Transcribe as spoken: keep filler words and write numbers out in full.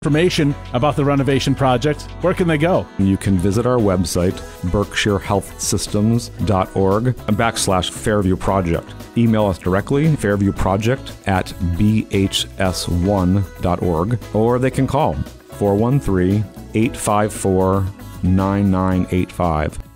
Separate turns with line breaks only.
Information about the renovation project, where can they go?
You can visit our website, berkshire health systems dot org backslash Fairview Project. Email us directly, fairviewproject at b h s one dot org, or they can call four one three, eight five four, nine nine eight five.